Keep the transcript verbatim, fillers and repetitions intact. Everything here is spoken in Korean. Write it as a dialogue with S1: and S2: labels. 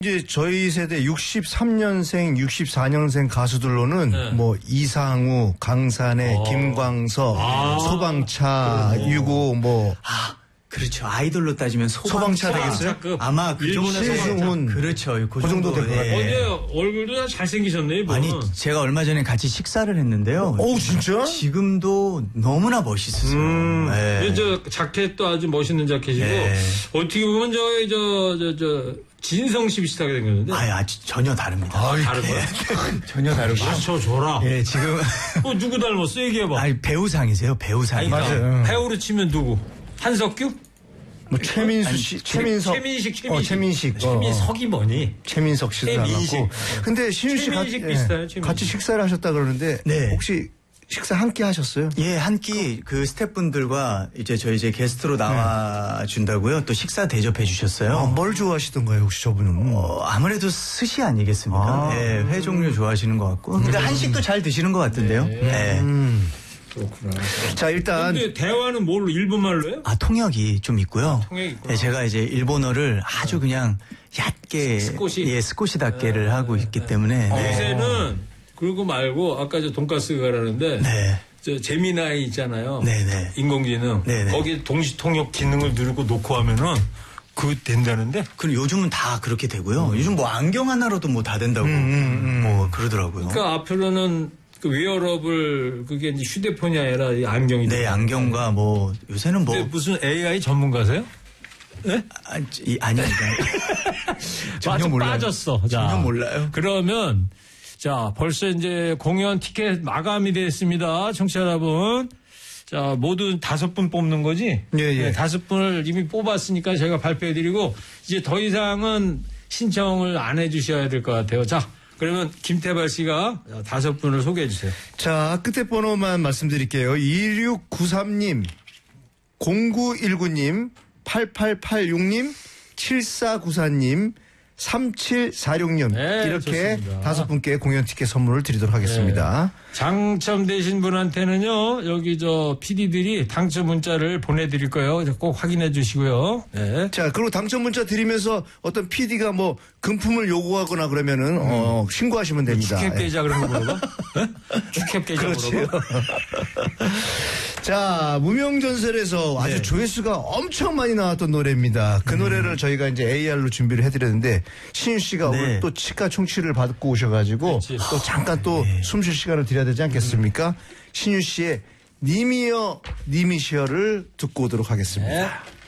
S1: 이제 저희 세대 육십삼 년생, 육십사 년생 가수들로는
S2: 네.
S1: 뭐 이상우, 강산의
S2: 어.
S1: 김광석,
S2: 아.
S1: 소방차, 유고 뭐
S3: 아, 그렇죠. 아이돌로 따지면 소방차,
S1: 소방차 되겠어요?
S2: 급.
S3: 아마 그 정도
S1: 신승훈.
S3: 그렇죠.
S1: 그 정도 될 것 같아요.
S2: 어제 얼굴도 잘생기셨네, 이분.
S3: 아니, 제가 얼마 전에 같이 식사를 했는데요.
S1: 오, 진짜?
S3: 지금도 너무나 멋있으세요.
S2: 음,
S3: 네.
S2: 저 자켓도 아주 멋있는 자켓이고
S3: 네.
S2: 어떻게 보면 저희 저 저 저 진성 씨 비슷하게 생겼는데.
S3: 아, 아주 전혀 다릅니다.
S2: 다른 거야?
S3: 전혀 다르고요.
S2: 맞춰줘라.
S3: 예, 지금
S2: 어, 누구 닮았어? 얘기해봐.
S3: 아니, 배우상이세요. 배우상.
S2: 그러니까
S1: 맞아요.
S2: 배우로 치면 누구? 한석규?
S1: 뭐 최민수 씨, 최민석,
S2: 최민식, 최민식.
S1: 어, 최민식,
S2: 최민석이 뭐니?
S1: 최민석 씨도
S2: 최민식.
S1: 닮았고. 근데 신윤 씨 같이,
S2: 최민식 비슷해요, 최민식.
S1: 같이 식사를 하셨다 그러는데
S3: 네.
S1: 혹시 식사 함께 하셨어요?
S3: 예, 한 끼 그 스태프분들과 이제 저희 이제 게스트로 나와 준다고요. 또 식사 대접해 주셨어요.
S1: 아, 뭘 좋아하시던가요, 혹시 저분은?
S3: 어, 아무래도 스시 아니겠습니까?
S1: 아.
S3: 예, 회 종류 좋아하시는 것 같고. 근데 한식도 잘 드시는 것 같은데요. 네.
S1: 음.
S2: 그렇구나.
S1: 자, 일단
S2: 근데 대화는 뭘로? 일본말로 해요?
S3: 아, 통역이 좀 있고요.
S2: 통역이 있구나.
S3: 예, 제가 이제 일본어를 아주 그냥 얕게
S2: 스코시.
S3: 예, 스코시답게를 하고 있기 때문에. 네.
S2: 요새는 그러고 말고 아까 저 돈가스 가라는데
S3: 네.
S2: 저 제미나이 있잖아요.
S3: 네네.
S2: 인공지능.
S3: 네네.
S2: 거기에 동시 통역 기능을 누르고 놓고 하면은 그 된다는데.
S3: 그럼 요즘은 다 그렇게 되고요. 요즘 뭐 안경 하나로도 뭐 다 된다고 뭐 그러더라고요.
S2: 그러니까 앞으로는 그 웨어러블 그게 이제 휴대폰이 아니라 이 안경이.
S3: 네,
S2: 돼요.
S3: 안경과 뭐 요새는 뭐
S2: 근데 무슨 에이아이 전문가세요? 네?
S3: 아, 이, 아닙니다. 전혀
S2: 빠져,
S3: 몰라요.
S2: 빠졌어. 자,
S3: 전혀 몰라요.
S2: 그러면 자 벌써 이제 공연 티켓 마감이 됐습니다. 청취자 여러분. 자, 모두 다섯 분 뽑는 거지?
S1: 예, 예.
S2: 네, 다섯 분을 이미 뽑았으니까 제가 발표해드리고 이제 더 이상은 신청을 안 해주셔야 될 것 같아요. 자, 그러면 김태발 씨가 다섯 분을 소개해 주세요.
S1: 자, 끝에 번호만 말씀드릴게요. 이육구삼 님, 공구일구 님, 팔팔팔육 님, 칠사구사 님, 삼칠사육 님
S2: 네,
S1: 이렇게
S2: 좋습니다.
S1: 다섯 분께 공연 티켓 선물을 드리도록 하겠습니다.
S2: 당첨되신 분한테는요, 여기 저 피디들이 당첨 문자를 보내드릴 거예요. 꼭 확인해 주시고요. 네.
S1: 자, 그리고 당첨 문자 드리면서 어떤 피디가 뭐 금품을 요구하거나 그러면은 어, 신고하시면 됩니다.
S2: 축캡 계좌 그런 거 물어봐? 네? 축캡 계좌
S1: 그렇지.
S2: 물어봐?
S1: 자, 무명전설에서 아주
S3: 네.
S1: 조회수가 엄청 많이 나왔던 노래입니다. 그 노래를 저희가 이제 에이알로 준비를 해드렸는데 신유 씨가
S3: 네.
S1: 오늘 또 치과 충치를 받고 오셔가지고
S2: 그렇지.
S1: 또 잠깐 또 숨 쉴 시간을 드려야 되지 않겠습니까? 신유 씨의 님이여 님이시여를 듣고 오도록 하겠습니다.
S2: 네.